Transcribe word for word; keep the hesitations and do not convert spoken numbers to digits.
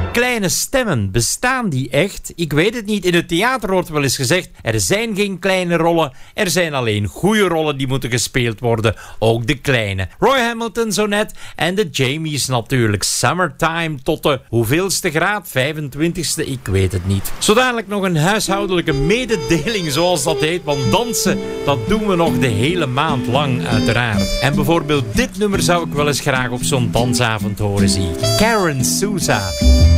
Kleine stemmen, bestaan die echt? Ik weet het niet. In het theater wordt wel eens gezegd, er zijn geen kleine rollen, er zijn alleen goede rollen die moeten gespeeld worden, ook de kleine. Roy Hamilton zo net en de Jamies natuurlijk. Summertime tot de hoeveelste graad? vijfentwintigste? Ik weet het niet. Zo dadelijk nog een huishoudelijke mededeling zoals dat heet, want dansen, dat doen we nog de hele maand lang uiteraard. En bijvoorbeeld dit nummer zou ik wel eens graag op zo'n dansavond horen zien. Karen Souza.